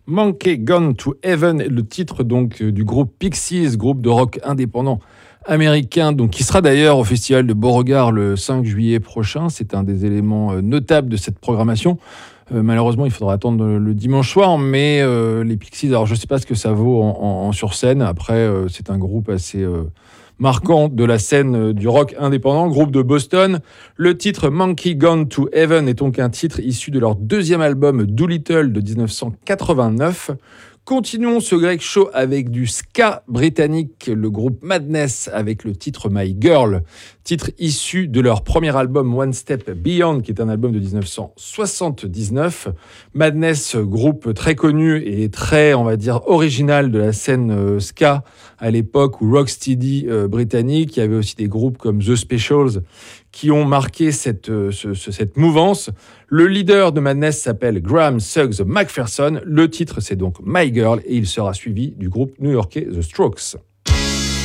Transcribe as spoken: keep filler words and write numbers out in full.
Monkey Gone to Heaven est le titre donc du groupe Pixies, groupe de rock indépendant américain, donc qui sera d'ailleurs au Festival de Beauregard le cinq juillet prochain. C'est un des éléments notables de cette programmation. Euh, malheureusement, il faudra attendre le dimanche soir, mais euh, les Pixies, alors je ne sais pas ce que ça vaut en, en, en sur scène. Après, euh, c'est un groupe assez euh, marquant de la scène du rock indépendant, groupe de Boston. Le titre Monkey Gone to Heaven est donc un titre issu de leur deuxième album Doolittle de dix-neuf cent quatre-vingt-neuf. Continuons ce Greg Show avec du ska britannique, le groupe Madness avec le titre My Girl, titre issu de leur premier album One Step Beyond, qui est un album de dix-neuf cent soixante-dix-neuf. Madness, groupe très connu et très, on va dire, original de la scène ska à l'époque, ou rocksteady euh, britannique. Il y avait aussi des groupes comme The Specials qui ont marqué cette, ce, ce, cette mouvance. Le leader de Madness s'appelle Graham Suggs McPherson. Le titre, c'est donc My Girl, et il sera suivi du groupe new-yorkais The Strokes.